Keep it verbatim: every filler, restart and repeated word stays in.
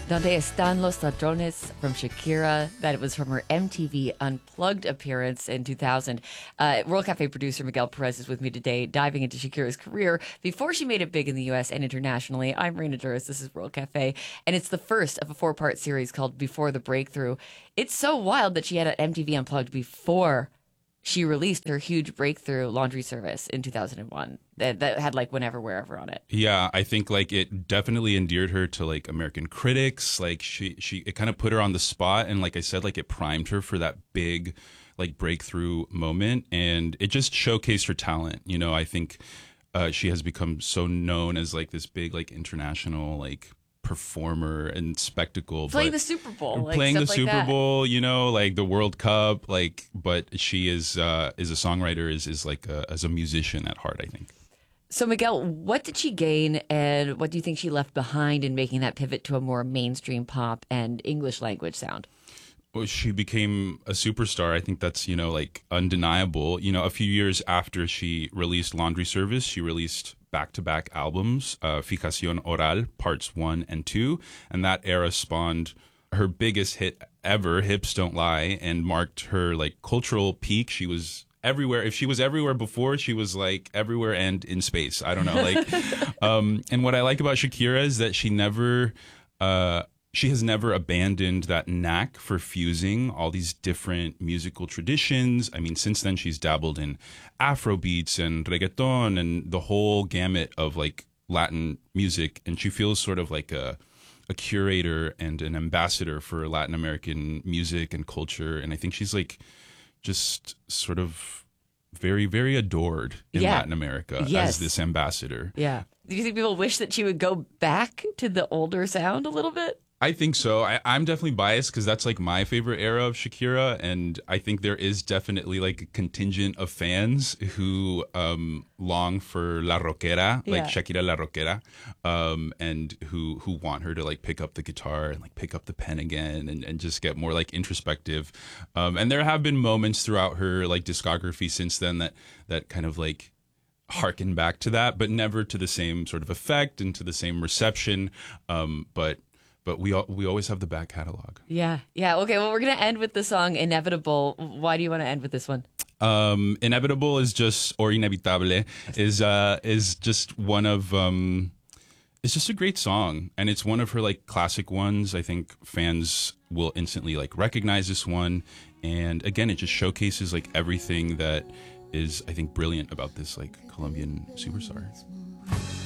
Donde Están los Ladrones from Shakira. That was from her M T V Unplugged appearance in two thousand. Uh, World Cafe producer Miguel Perez is with me today, diving into Shakira's career before she made it big in the U S and internationally. I'm Raina Duras. This is World Cafe, and it's the first of a four-part series called Before the Breakthrough. It's so wild that she had an M T V Unplugged before she released her huge breakthrough laundry service in two thousand one that, that had like Whenever, Wherever on it. Yeah, I think like it definitely endeared her to like American critics. Like she, she, it kind of put her on the spot, and like I said, like it primed her for that big, like breakthrough moment, and it just showcased her talent. You know, I think uh, she has become so known as like this big, like international, like performer and spectacle, playing but the Super Bowl, like, playing the stuff like Super that. Bowl, you know, like the World Cup, like. But she is uh, is a songwriter, is is like a, as a musician at heart, I think. So, Miguel, what did she gain, and what do you think she left behind in making that pivot to a more mainstream pop and English language sound? Well, she became a superstar. I think that's, you know, like undeniable. You know, a few years after she released Laundry Service, she released back-to-back albums, uh, Fijación Oral, parts one and two. And that era spawned her biggest hit ever, Hips Don't Lie, and marked her like cultural peak. She was everywhere. If she was everywhere before, she was like everywhere and in space. I don't know. Like, um, and what I like about Shakira is that she never, uh, she has never abandoned that knack for fusing all these different musical traditions. I mean, since then, she's dabbled in Afrobeats and reggaeton and the whole gamut of like Latin music. And she feels sort of like a, a curator and an ambassador for Latin American music and culture. And I think she's like just sort of very, very adored in Yeah. Latin America Yes. as this ambassador. Yeah. Do you think people wish that she would go back to the older sound a little bit? I think so. I, I'm definitely biased because that's like my favorite era of Shakira, and I think there is definitely like a contingent of fans who um, long for La Rockera, like Yeah. Shakira La Rockera, um, and who who want her to like pick up the guitar and like pick up the pen again and, and just get more like introspective. Um, and there have been moments throughout her like discography since then that that kind of like harken back to that, but never to the same sort of effect and to the same reception. Um, but But we al- we always have the back catalog. Yeah. Yeah. Okay. Well, we're going to end with the song Inevitable. Why do you want to end with this one? Um, Inevitable is just, or Inevitable is uh, is just one of um, it's just a great song, and it's one of her like classic ones. I think fans will instantly like recognize this one, and again, it just showcases like everything that is, I think, brilliant about this like Colombian superstar.